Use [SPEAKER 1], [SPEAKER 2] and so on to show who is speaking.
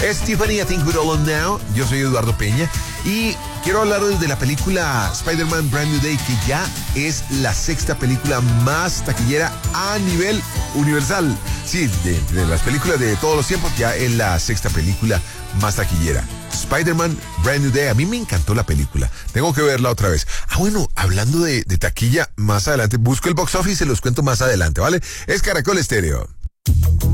[SPEAKER 1] Stephanie, I Think We're All On Now. Yo soy Eduardo Peña y quiero hablar de la película Spider-Man Brand New Day, que ya es la sexta película más taquillera a nivel universal. Sí, de las películas de todos los tiempos, ya es la sexta película más taquillera. Spider-Man Brand New Day. A mí me encantó la película. Tengo que verla otra vez. Bueno, hablando de taquilla, más adelante busco el box office y se los cuento más adelante, ¿vale? Es Caracol Estéreo.